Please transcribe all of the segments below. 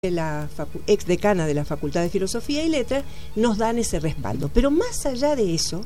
la ex decana de la Facultad de Filosofía y Letras, nos dan ese respaldo. Pero más allá de eso,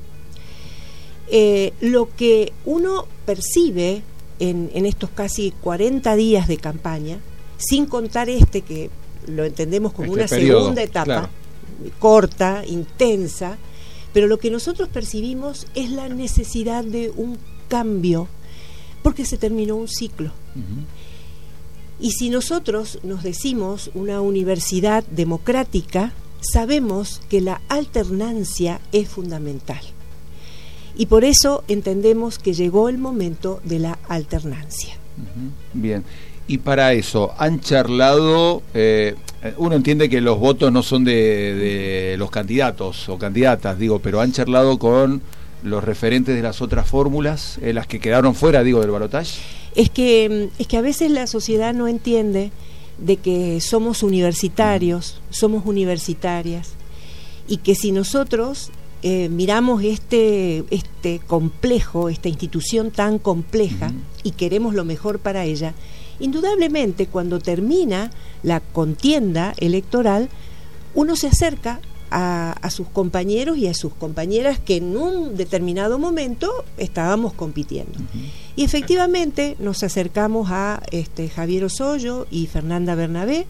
lo que uno percibe en estos casi 40 días de campaña, sin contar que lo entendemos como una segunda etapa, claro, corta, intensa, pero lo que nosotros percibimos es la necesidad de un cambio, porque se terminó un ciclo. Y si nosotros nos decimos una universidad democrática, sabemos que la alternancia es fundamental. Y por eso entendemos que llegó el momento de la alternancia. Bien. Y para eso, han charlado, uno entiende que los votos no son de los candidatos o candidatas, pero han charlado con los referentes de las otras fórmulas, las que quedaron fuera, del balotaje. Es que a veces la sociedad no entiende de que somos universitarios, somos universitarias, y que si nosotros miramos este complejo, esta institución tan compleja, y queremos lo mejor para ella, indudablemente cuando termina la contienda electoral, uno se acerca a sus compañeros y a sus compañeras que en un determinado momento estábamos compitiendo. Y efectivamente nos acercamos a Javier Osoyo y Fernanda Bernabé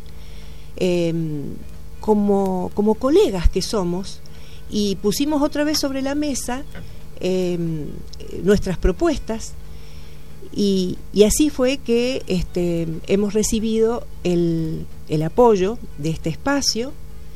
como colegas que somos, y pusimos otra vez sobre la mesa nuestras propuestas, y así fue que hemos recibido el apoyo de este espacio,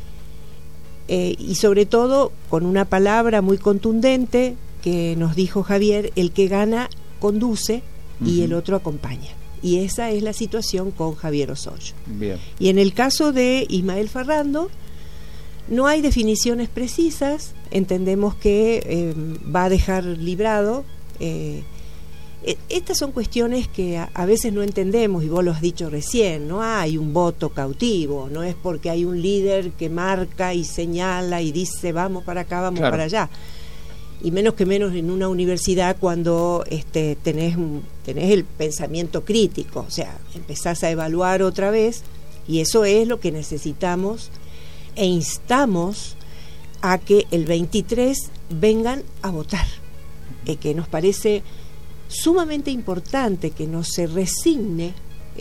y sobre todo con una palabra muy contundente que nos dijo Javier: el que gana conduce y el otro acompaña. Y esa es la situación con Javier Osoyo. Bien. Y en el caso de Ismael Ferrando, no hay definiciones precisas, entendemos que va a dejar librado. Estas son cuestiones que a veces no entendemos, y vos lo has dicho recién, no hay un voto cautivo, no es porque hay un líder que marca y señala y dice vamos para acá, vamos para allá, y menos en una universidad cuando tenés el pensamiento crítico, o sea, empezás a evaluar otra vez, y eso es lo que necesitamos, e instamos a que el 23 vengan a votar, que nos parece sumamente importante que no se resigne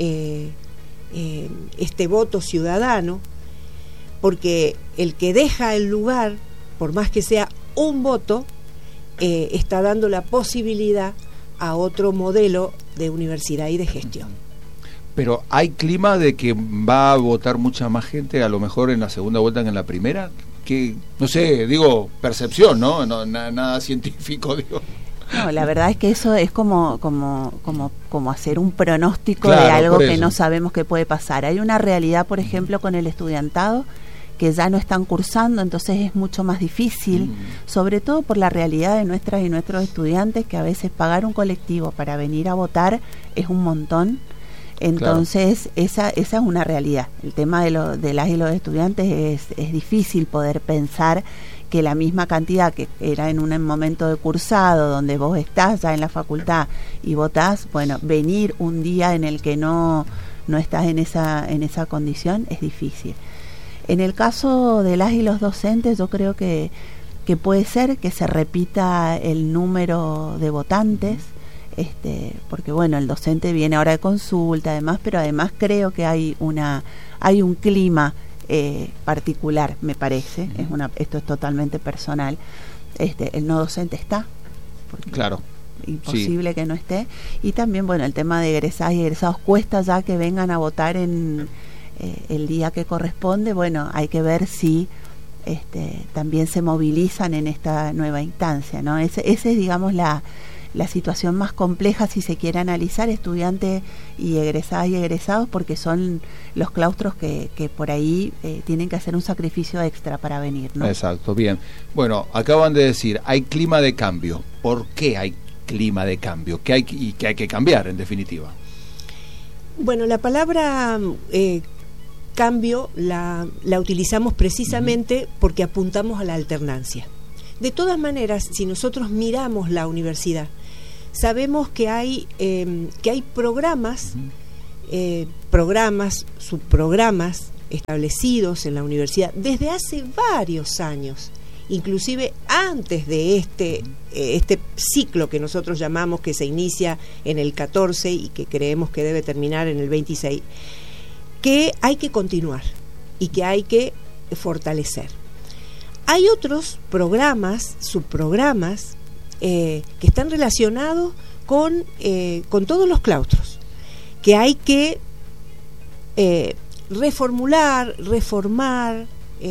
este voto ciudadano, porque el que deja el lugar, por más que sea un voto, está dando la posibilidad a otro modelo de universidad y de gestión. Pero ¿hay clima de que va a votar mucha más gente a lo mejor en la segunda vuelta que en la primera? Que no sé, percepción, ¿no? Nada científico, No, la verdad es que eso es como hacer un pronóstico de algo que no sabemos qué puede pasar. Hay una realidad, por ejemplo, con el estudiantado, que ya no están cursando, entonces es mucho más difícil, sobre todo por la realidad de nuestras y nuestros estudiantes, que a veces pagar un colectivo para venir a votar es un montón. Entonces esa es una realidad. El tema de las y los estudiantes es difícil poder pensar que la misma cantidad que era en un momento de cursado donde vos estás ya en la facultad y votás, venir un día en el que no estás en esa condición es difícil. En el caso de las y los docentes, yo creo que puede ser que se repita el número de votantes, porque el docente viene ahora de consulta además, pero además creo que hay un clima particular, me parece. Esto es totalmente personal. El no docente está, claro, imposible que no esté, y también el tema de egresadas y egresados cuesta ya que vengan a votar en el día que corresponde. Hay que ver si también se movilizan en esta nueva instancia, ¿no? Ese es, digamos, la situación más compleja, si se quiere analizar, estudiantes y egresadas y egresados, porque son los claustros que por ahí tienen que hacer un sacrificio extra para venir, ¿no? Exacto, bien. Acaban de decir, hay clima de cambio. ¿Por qué hay clima de cambio? ¿Qué hay que cambiar, en definitiva? La palabra cambio la utilizamos precisamente porque apuntamos a la alternancia. De todas maneras, si nosotros miramos la universidad, sabemos que hay programas, subprogramas establecidos en la universidad desde hace varios años, inclusive antes de este ciclo que nosotros llamamos, que se inicia en el 14 y que creemos que debe terminar en el 26, que hay que continuar y que hay que fortalecer. Hay otros programas, subprogramas, que están relacionados con todos los claustros, que hay que reformular, reformar,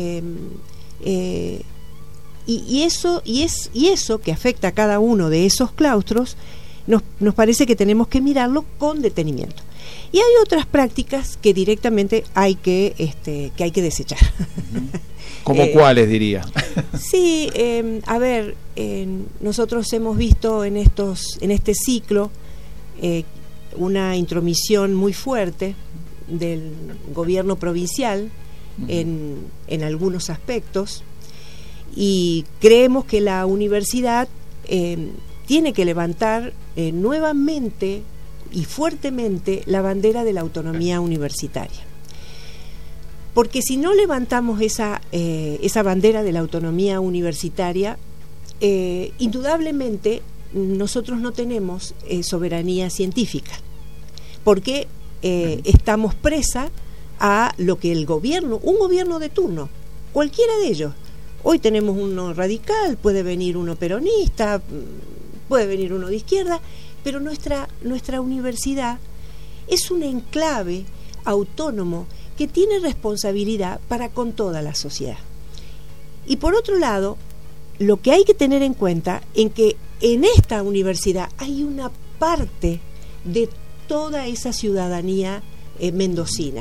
y eso que afecta a cada uno de esos claustros, nos parece que tenemos que mirarlo con detenimiento. Y hay otras prácticas que directamente hay que desechar. ¿Como cuáles diría? Sí, a ver, nosotros hemos visto en este ciclo una intromisión muy fuerte del gobierno provincial en algunos aspectos, y creemos que la universidad tiene que levantar nuevamente y fuertemente la bandera de la autonomía universitaria. Porque si no levantamos esa bandera de la autonomía universitaria, indudablemente nosotros no tenemos soberanía científica, porque estamos presa a lo que un gobierno de turno, cualquiera de ellos. Hoy tenemos uno radical, puede venir uno peronista, puede venir uno de izquierda, pero nuestra universidad es un enclave autónomo que tiene responsabilidad para con toda la sociedad. Y por otro lado, lo que hay que tener en cuenta es que en esta universidad hay una parte de toda esa ciudadanía mendocina.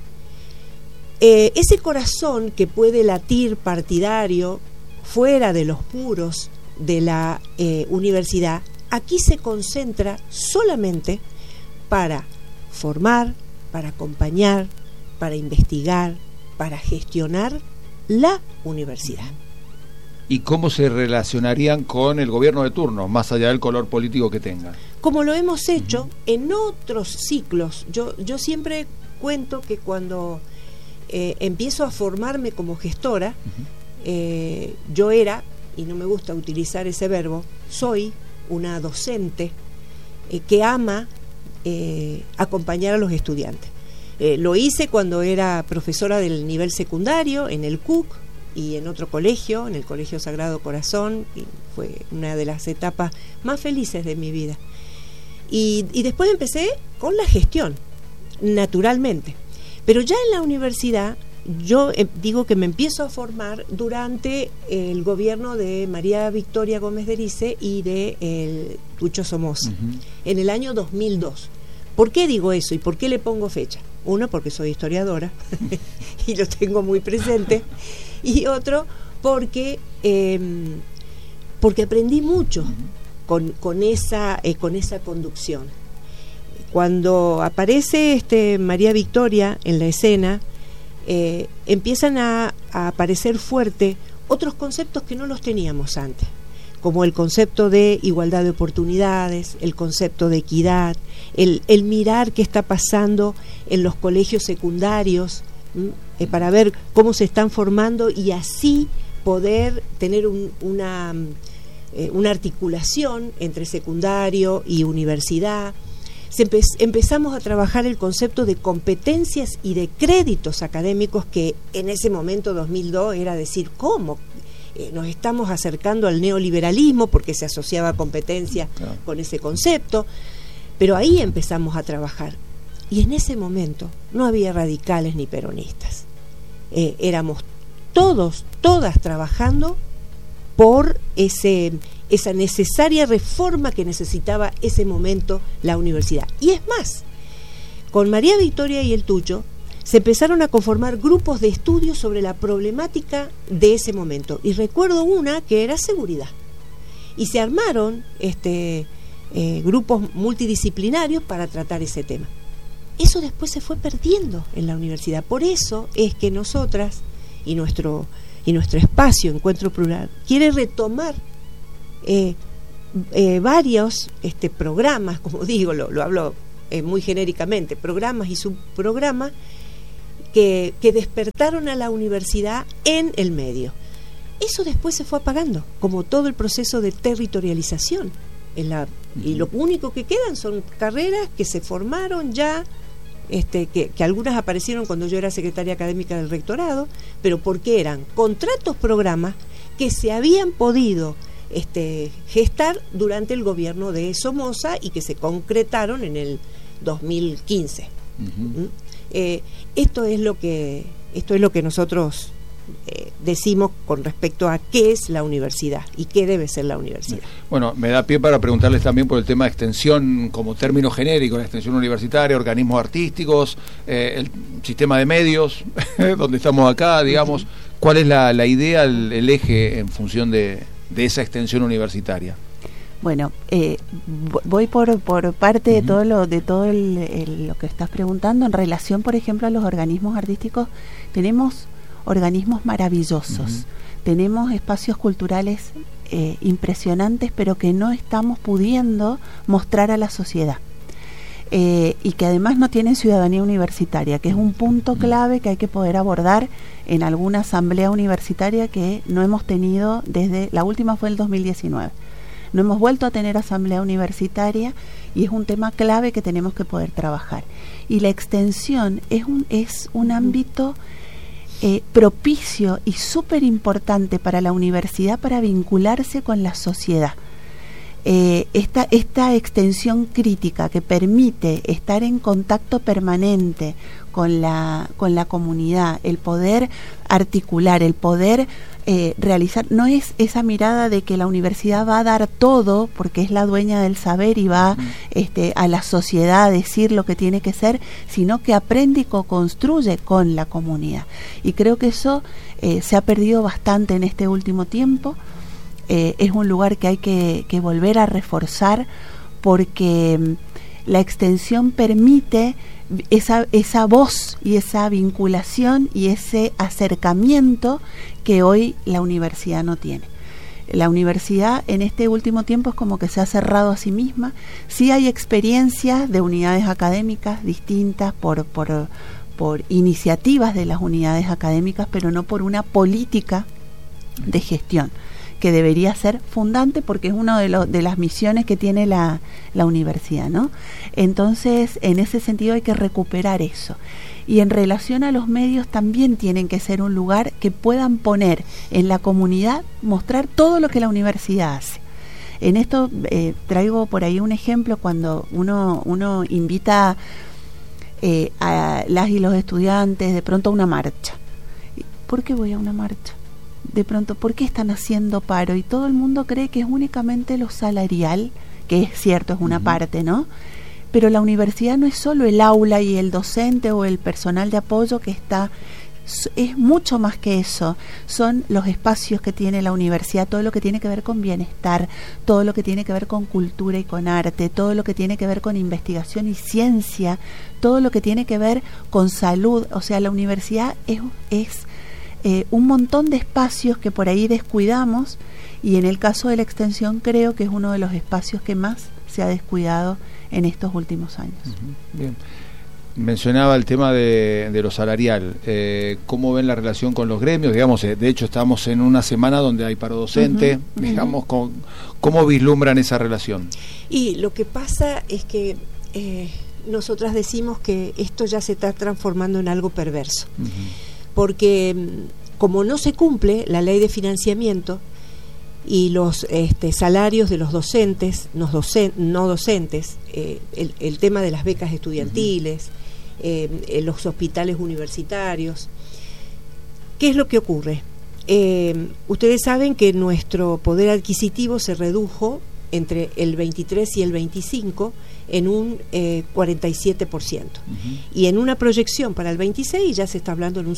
Ese corazón que puede latir partidario fuera de los muros de la universidad, aquí se concentra solamente para formar, para acompañar, para investigar, para gestionar la universidad. ¿Y cómo se relacionarían con el gobierno de turno, más allá del color político que tenga? Como lo hemos hecho en otros ciclos. Yo siempre cuento que cuando empiezo a formarme como gestora, yo era, y no me gusta utilizar ese verbo, soy una docente que ama acompañar a los estudiantes. Lo hice cuando era profesora del nivel secundario en el CUC y en otro colegio, en el Colegio Sagrado Corazón, y fue una de las etapas más felices de mi vida. Y después empecé con la gestión, naturalmente. Pero ya en la universidad, yo digo que me empiezo a formar durante el gobierno de María Victoria Gómez de Erice y de Tucho Somoza, en el año 2002. ¿Por qué digo eso y por qué le pongo fecha? Uno, porque soy historiadora y lo tengo muy presente, y otro, porque aprendí mucho con esa conducción. Cuando aparece María Victoria en la escena, empiezan a aparecer fuerte otros conceptos que no los teníamos antes, como el concepto de igualdad de oportunidades, el concepto de equidad, el mirar qué está pasando en los colegios secundarios, para ver cómo se están formando y así poder tener una articulación entre secundario y universidad. Empezamos a trabajar el concepto de competencias y de créditos académicos, que en ese momento, 2002, era decir, ¿cómo? Nos estamos acercando al neoliberalismo, porque se asociaba competencia con ese concepto, pero ahí empezamos a trabajar. Y en ese momento no había radicales ni peronistas. Éramos todas trabajando por esa necesaria reforma que necesitaba ese momento la universidad. Y es más, con María Victoria y el Tucho se empezaron a conformar grupos de estudio sobre la problemática de ese momento. Y recuerdo una que era seguridad. Y se armaron grupos multidisciplinarios para tratar ese tema. Eso después se fue perdiendo en la universidad. Por eso es que nosotras y nuestro espacio Encuentro Plural quiere retomar varios programas, como digo, lo hablo muy genéricamente, programas y subprogramas que despertaron a la universidad en el medio. Eso después se fue apagando, como todo el proceso de territorialización. Y lo único que quedan son carreras que se formaron ya, que algunas aparecieron cuando yo era secretaria académica del rectorado, pero porque eran contratos, programas que se habían podido gestar durante el gobierno de Somoza y que se concretaron en el 2015. Esto es lo que nosotros decimos con respecto a qué es la universidad y qué debe ser la universidad. Bueno, me da pie para preguntarles también por el tema de extensión como término genérico, la extensión universitaria, organismos artísticos, el sistema de medios, donde estamos acá, digamos, ¿cuál es la idea, el eje en función de esa extensión universitaria? Bueno, voy por parte de todo lo que estás preguntando. En relación, por ejemplo, a los organismos artísticos, tenemos organismos maravillosos, tenemos espacios culturales impresionantes, pero que no estamos pudiendo mostrar a la sociedad, y que además no tienen ciudadanía universitaria, que es un punto clave que hay que poder abordar en alguna asamblea universitaria que no hemos tenido desde, la última fue el 2019. No hemos vuelto a tener asamblea universitaria y es un tema clave que tenemos que poder trabajar. Y la extensión es un ámbito propicio y súper importante para la universidad para vincularse con la sociedad. Esta extensión crítica que permite estar en contacto permanente con la comunidad, el poder articular, el poder realizar, no es esa mirada de que la universidad va a dar todo porque es la dueña del saber y va a la sociedad a decir lo que tiene que ser, sino que aprende y co-construye con la comunidad. Y creo que eso se ha perdido bastante en este último tiempo. Es un lugar que hay que volver a reforzar, porque la extensión permite esa voz y esa vinculación y ese acercamiento que hoy la universidad no tiene. La universidad en este último tiempo es como que se ha cerrado a sí misma. Sí hay experiencias de unidades académicas distintas por iniciativas de las unidades académicas, pero no por una política de gestión que debería ser fundante, porque es una de las misiones que tiene la universidad, ¿no? Entonces, en ese sentido hay que recuperar eso. Y en relación a los medios, también tienen que ser un lugar que puedan poner en la comunidad, mostrar todo lo que la universidad hace. En esto traigo por ahí un ejemplo, cuando uno invita a las y los estudiantes de pronto a una marcha. ¿Por qué voy a una marcha? De pronto, ¿por qué están haciendo paro? Y todo el mundo cree que es únicamente lo salarial, que es cierto, es una parte, ¿no? Pero la universidad no es solo el aula y el docente o el personal de apoyo que está, es mucho más que eso. Son los espacios que tiene la universidad, todo lo que tiene que ver con bienestar, todo lo que tiene que ver con cultura y con arte, todo lo que tiene que ver con investigación y ciencia, todo lo que tiene que ver con salud. O sea, la universidad es un montón de espacios que por ahí descuidamos, y en el caso de la extensión creo que es uno de los espacios que más se ha descuidado en estos últimos años. Bien. Mencionaba el tema de lo salarial. ¿Cómo ven la relación con los gremios? Digamos, de hecho estamos en una semana donde hay paro docente. Digamos, ¿cómo vislumbran esa relación? Y lo que pasa es que nosotras decimos que esto ya se está transformando en algo perverso. Porque como no se cumple la ley de financiamiento y los salarios de los docentes, no docentes, el tema de las becas estudiantiles, los hospitales universitarios, ¿qué es lo que ocurre? Ustedes saben que nuestro poder adquisitivo se redujo entre el 23 y el 25 en un 47%. Y en una proyección para el 26 ya se está hablando de un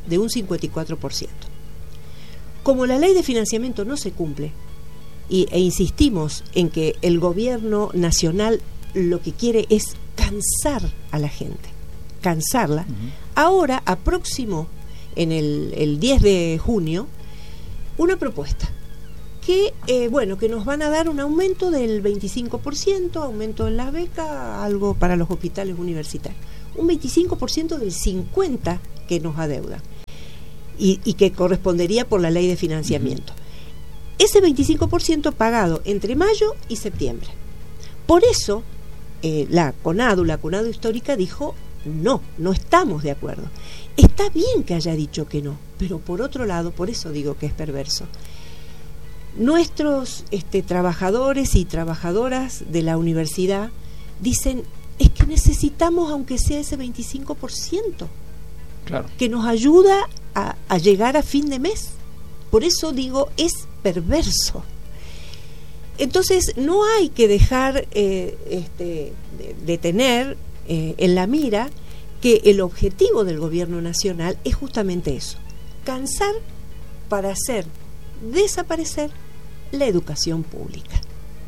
54%. Como la ley de financiamiento no se cumple, e insistimos en que el gobierno nacional lo que quiere es cansar a la gente, cansarla, ahora aproximó en el 10 de junio una propuesta que que nos van a dar un aumento del 25%, aumento en las becas, algo para los hospitales universitarios, un 25% del 50% que nos adeudan y que correspondería por la ley de financiamiento. Ese 25% pagado entre mayo y septiembre. Por eso la CONADU histórica dijo no estamos de acuerdo. Está bien que haya dicho que no, pero por otro lado, por eso digo que es perverso, nuestros trabajadores y trabajadoras de la universidad dicen, es que necesitamos aunque sea ese 25%, claro, que nos ayuda a llegar a fin de mes. Por eso digo, es perverso. Entonces no hay que dejar de tener en la mira que el objetivo del gobierno nacional es justamente eso, cansar para hacer desaparecer la educación pública.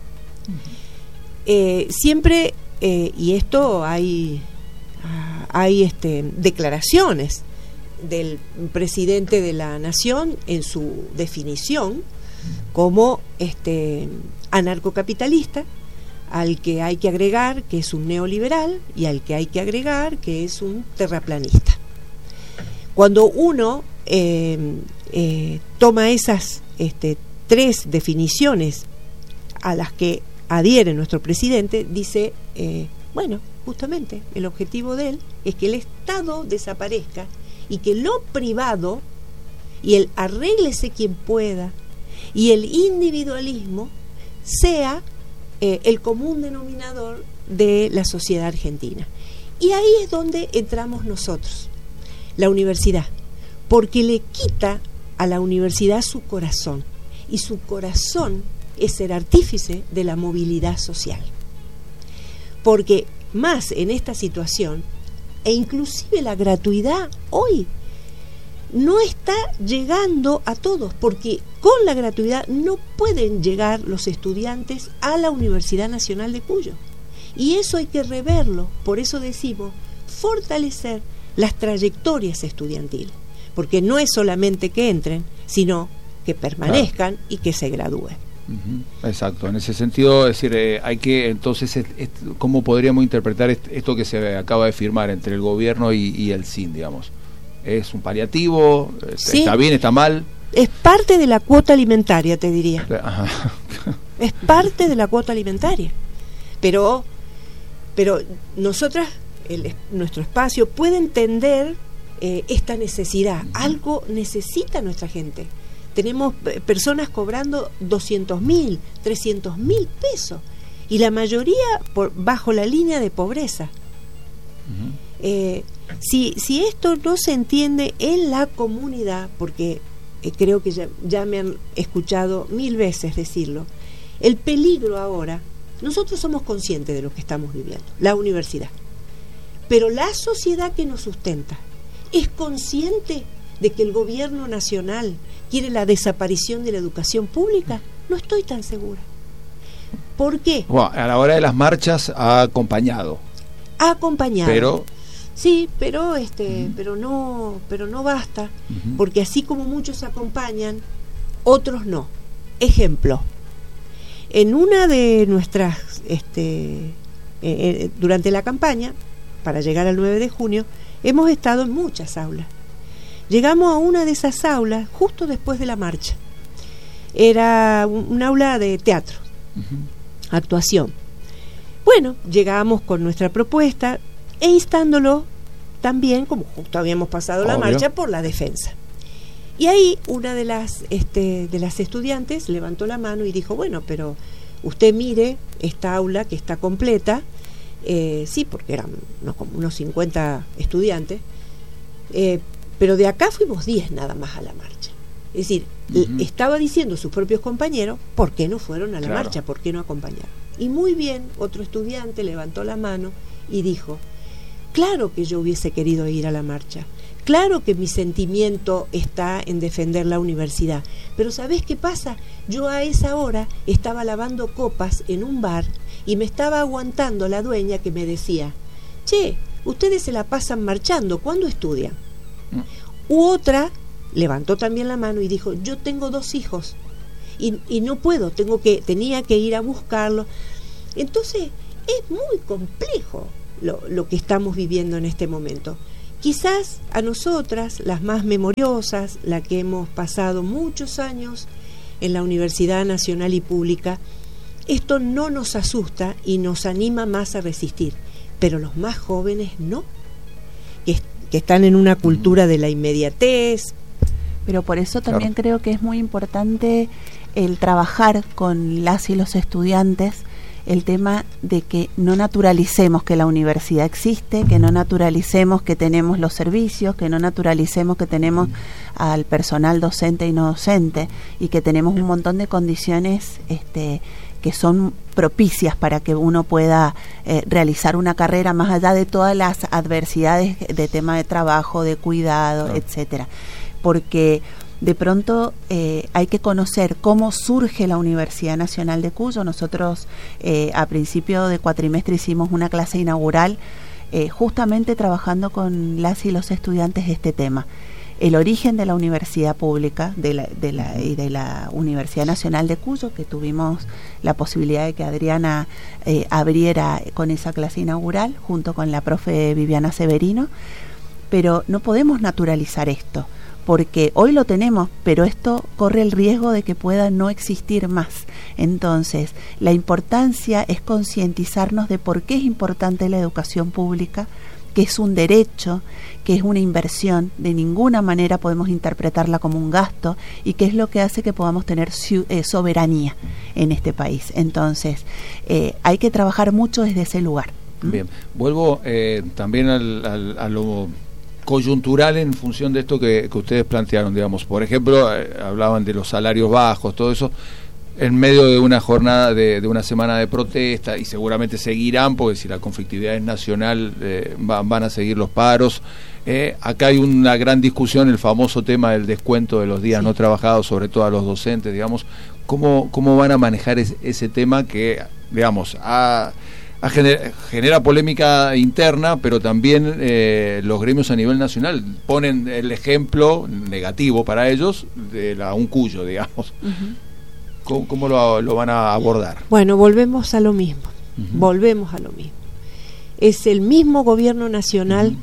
Siempre, y esto hay declaraciones del presidente de la Nación en su definición como anarcocapitalista, al que hay que agregar que es un neoliberal y al que hay que agregar que es un terraplanista. Cuando uno toma esas tres definiciones a las que adhiere nuestro presidente, dice, bueno, justamente el objetivo de él es que el Estado desaparezca y que lo privado y el arréglese quien pueda y el individualismo sea el común denominador de la sociedad argentina. Y ahí es donde entramos nosotros, la universidad, porque le quita a la universidad su corazón, y su corazón es ser artífice de la movilidad social. Porque más en esta situación, e inclusive la gratuidad hoy no está llegando a todos, porque con la gratuidad no pueden llegar los estudiantes a la Universidad Nacional de Cuyo. Y eso hay que reverlo, por eso decimos, fortalecer las trayectorias estudiantiles, porque no es solamente que entren, sino que permanezcan, claro, y que se gradúen. Exacto, en ese sentido, es decir, hay que, entonces, ¿cómo podríamos interpretar esto que se acaba de firmar entre el gobierno y el CIN, digamos? ¿Es un paliativo? Sí. ¿Está bien, está mal? Es parte de la cuota alimentaria, te diría. Ajá. Es parte de la cuota alimentaria. Pero nosotras, nuestro espacio puede entender esta necesidad. Algo necesita nuestra gente. Tenemos personas cobrando 200.000, 300.000 pesos y la mayoría bajo la línea de pobreza. Si esto no se entiende en la comunidad, porque creo que ya me han escuchado 1000 veces decirlo, el peligro ahora, nosotros somos conscientes de lo que estamos viviendo, la universidad, pero la sociedad que nos sustenta es consciente de que el gobierno nacional quiere la desaparición de la educación pública. No estoy tan segura. ¿Por qué? Bueno, a la hora de las marchas ha acompañado. Ha acompañado. Pero sí, pero no basta, porque así como muchos acompañan, otros no. Ejemplo, en una de nuestras durante la campaña para llegar al 9 de junio hemos estado en muchas aulas. Llegamos a una de esas aulas justo después de la marcha. Era un aula de teatro, actuación. Bueno, llegamos con nuestra propuesta e instándolo también, como justo habíamos pasado la marcha, por la defensa. Y ahí una de las estudiantes levantó la mano y dijo, bueno, pero usted mire esta aula que está completa, sí, porque eran como unos 50 estudiantes, pero de acá fuimos 10 nada más a la marcha. Es decir, estaba diciendo sus propios compañeros, ¿por qué no fueron a la marcha? ¿Por qué no acompañaron? Y muy bien, otro estudiante levantó la mano y dijo, claro que yo hubiese querido ir a la marcha, claro que mi sentimiento está en defender la universidad, pero ¿sabés qué pasa? Yo a esa hora estaba lavando copas en un bar y me estaba aguantando la dueña que me decía, che, ustedes se la pasan marchando, ¿cuándo estudian? U otra levantó también la mano y dijo, yo tengo 2 hijos y no puedo, tenía que ir a buscarlo. Entonces es muy complejo lo que estamos viviendo en este momento, Quizás a nosotras, las más memoriosas, la que hemos pasado muchos años en la Universidad Nacional y Pública, esto no nos asusta y nos anima más a resistir, pero los más jóvenes no, que están en una cultura de la inmediatez. Pero por eso también creo que es muy importante el trabajar con las y los estudiantes el tema de que no naturalicemos que la universidad existe, que no naturalicemos que tenemos los servicios, que no naturalicemos que tenemos al personal docente y no docente, y que tenemos un montón de condiciones que son propicias para que uno pueda realizar una carrera más allá de todas las adversidades de tema de trabajo, de cuidado, etcétera. Porque de pronto hay que conocer cómo surge la Universidad Nacional de Cuyo. Nosotros a principio de cuatrimestre hicimos una clase inaugural justamente trabajando con las y los estudiantes este tema. El origen de la universidad pública y de la Universidad Nacional de Cuyo, que tuvimos la posibilidad de que Adriana abriera con esa clase inaugural junto con la profe Viviana Severino, pero no podemos naturalizar esto, porque hoy lo tenemos, pero esto corre el riesgo de que pueda no existir más. Entonces, la importancia es concientizarnos de por qué es importante la educación pública, que es un derecho, que es una inversión, de ninguna manera podemos interpretarla como un gasto, y que es lo que hace que podamos tener soberanía en este país. Entonces, hay que trabajar mucho desde ese lugar. Bien, vuelvo también a lo coyuntural en función de esto que ustedes plantearon, digamos. Por ejemplo, hablaban de los salarios bajos, todo eso, en medio de una jornada de una semana de protesta, y seguramente seguirán, porque si la conflictividad es nacional van a seguir los paros. Acá hay una gran discusión, el famoso tema del descuento de los días no trabajados, sobre todo a los docentes, digamos. ¿Cómo van a manejar ese tema que, digamos, genera polémica interna, pero también los gremios a nivel nacional ponen el ejemplo negativo para ellos de la UNCUYO, digamos? ¿Cómo lo van a abordar? Bueno, volvemos a lo mismo. Es el mismo gobierno nacional,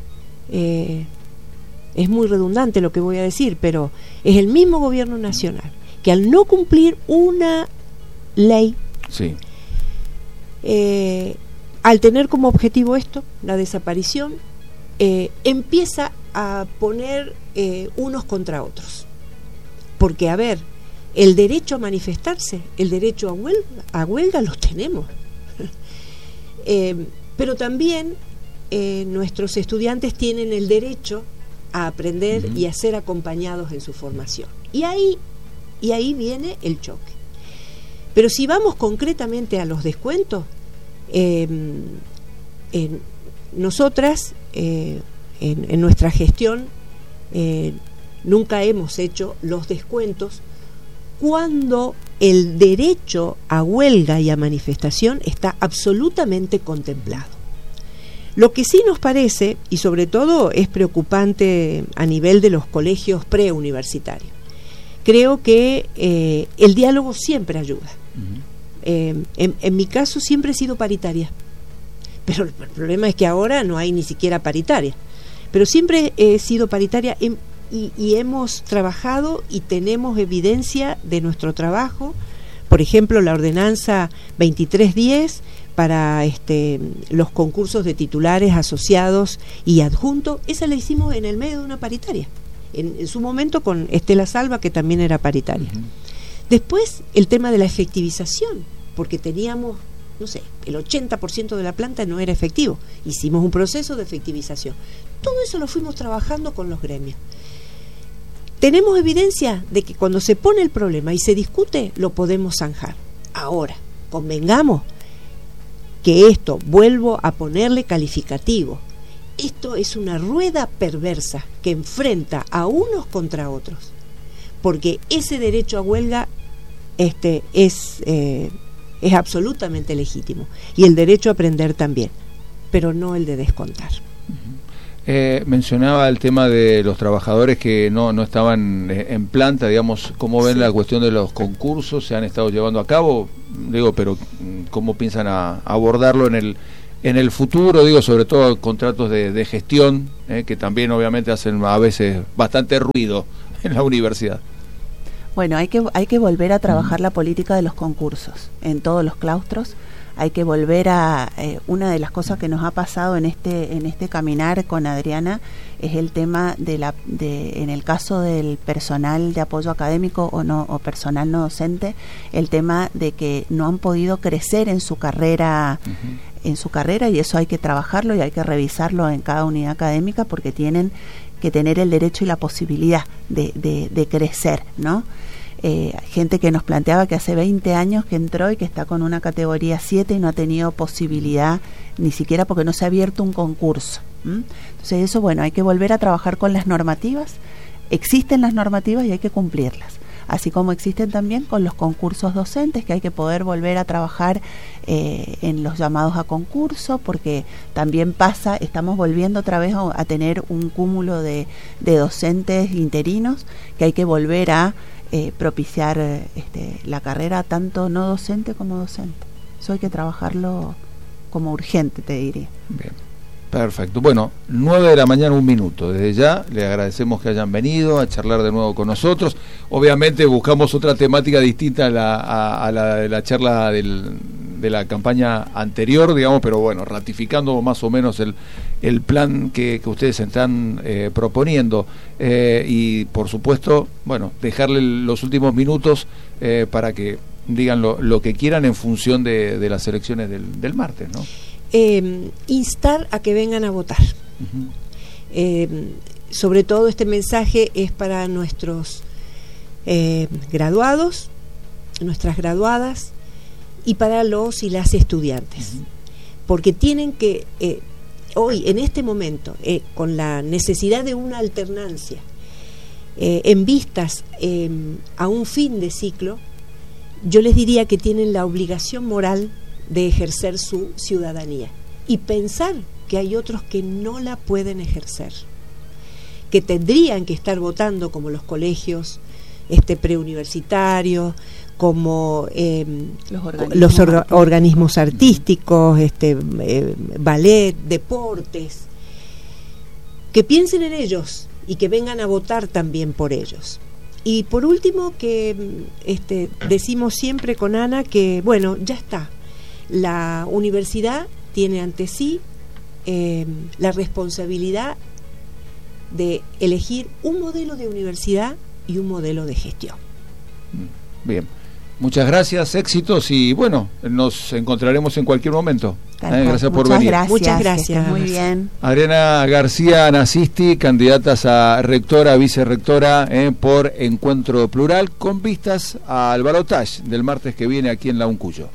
es muy redundante lo que voy a decir, pero es el mismo gobierno nacional que al no cumplir una ley, al tener como objetivo esto, la desaparición, empieza a poner unos contra otros. Porque, a ver, el derecho a manifestarse, el derecho a huelga los tenemos. Pero también nuestros estudiantes tienen el derecho a aprender y a ser acompañados en su formación. Y ahí viene el choque. Pero si vamos concretamente a los descuentos, nosotras en nuestra gestión nunca hemos hecho los descuentos cuando el derecho a huelga y a manifestación está absolutamente contemplado. Lo que sí nos parece, y sobre todo es preocupante a nivel de los colegios preuniversitarios, creo que el diálogo siempre ayuda. En mi caso siempre he sido paritaria, pero el problema es que ahora no hay ni siquiera paritaria, pero siempre he sido paritaria y hemos trabajado y tenemos evidencia de nuestro trabajo. Por ejemplo, la ordenanza 2310 para los concursos de titulares, asociados y adjuntos, esa la hicimos en el medio de una paritaria, en su momento con Estela Salva, que también era paritaria. Después el tema de la efectivización, porque teníamos, no sé, el 80% de la planta no era efectivo, hicimos un proceso de efectivización. Todo eso lo fuimos trabajando con los gremios. Tenemos evidencia de que cuando se pone el problema y se discute, lo podemos zanjar. Ahora, convengamos que esto, vuelvo a ponerle calificativo, esto es una rueda perversa que enfrenta a unos contra otros, porque ese derecho a huelga es absolutamente legítimo, y el derecho a aprender también, pero no el de descontar. Mencionaba el tema de los trabajadores que no estaban en planta, digamos. ¿Cómo ven la cuestión de los concursos? ¿Se han estado llevando a cabo? Digo, pero ¿cómo piensan abordarlo en en el futuro, digo, sobre todo contratos de gestión, que también obviamente hacen a veces bastante ruido en la universidad. Bueno, hay que volver a trabajar la política de los concursos en todos los claustros. Hay que volver a una de las cosas que nos ha pasado en este caminar con Adriana es el tema en el caso del personal de apoyo académico o personal no docente, el tema de que no han podido crecer en su carrera. En su carrera, y eso hay que trabajarlo y hay que revisarlo en cada unidad académica, porque tienen que tener el derecho y la posibilidad de crecer, ¿no? Gente que nos planteaba que hace 20 años que entró y que está con una categoría 7 y no ha tenido posibilidad ni siquiera porque no se ha abierto un concurso. Entonces eso, bueno, hay que volver a trabajar con las normativas. Existen las normativas y hay que cumplirlas, así como existen también con los concursos docentes, que hay que poder volver a trabajar en los llamados a concurso, porque también estamos volviendo otra vez a tener un cúmulo de docentes interinos, que hay que volver a propiciar la carrera tanto no docente como docente. Eso hay que trabajarlo como urgente, te diría. Bien. Perfecto. Bueno, 9 de la mañana, 1 minuto. Desde ya le agradecemos que hayan venido a charlar de nuevo con nosotros. Obviamente buscamos otra temática distinta a la de la charla de la campaña anterior, digamos, pero bueno, ratificando más o menos el plan que ustedes están proponiendo. Y por supuesto, bueno, dejarle los últimos minutos para que digan lo que quieran en función de las elecciones del martes, ¿no? Instar a que vengan a votar. Sobre todo este mensaje es para nuestros graduados, nuestras graduadas y para los y las estudiantes, porque tienen que hoy, en este momento, con la necesidad de una alternancia en vistas a un fin de ciclo, yo les diría que tienen la obligación moral de ejercer su ciudadanía y pensar que hay otros que no la pueden ejercer, que tendrían que estar votando, como los colegios preuniversitarios, como los organismos artísticos, ballet, deportes, que piensen en ellos y que vengan a votar también por ellos. Y por último, que decimos siempre con Ana que, bueno, ya está. La universidad tiene ante sí la responsabilidad de elegir un modelo de universidad y un modelo de gestión. Bien, muchas gracias, éxitos y bueno, nos encontraremos en cualquier momento. Gracias por venir. Muchas gracias. Muy bien. Adriana García Nasisti, candidatas a rectora, vicerrectora por Encuentro Plural, con vistas al balotaje del martes que viene aquí en la Uncuyo.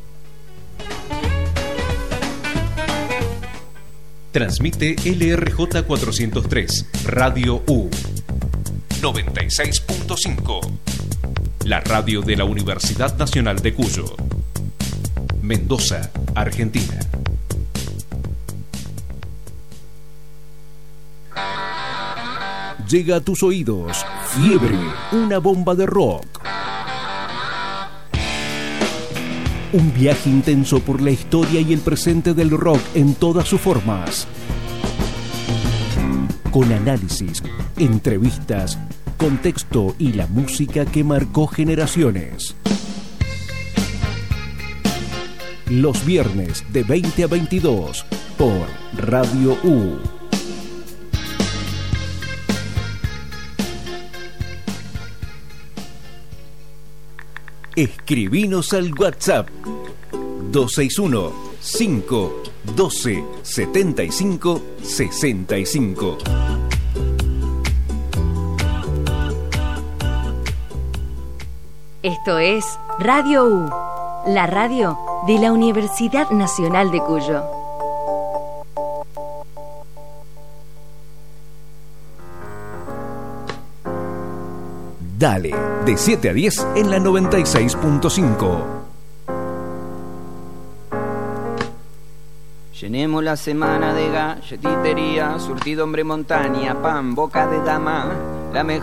Transmite LRJ 403, Radio U 96.5, la radio de la Universidad Nacional de Cuyo, Mendoza, Argentina. Llega a tus oídos Fiebre, una bomba de rock. Un viaje intenso por la historia y el presente del rock en todas sus formas. Con análisis, entrevistas, contexto y la música que marcó generaciones. Los viernes de 20 a 22 por Radio U. Escribinos al WhatsApp 261-512-75-65. Esto es Radio U, la radio de la Universidad Nacional de Cuyo. Dale, de 7 a 10 en la 96.5. Llenemos la semana de galletitería, surtido hombre montaña, pan, boca de dama, la mejor.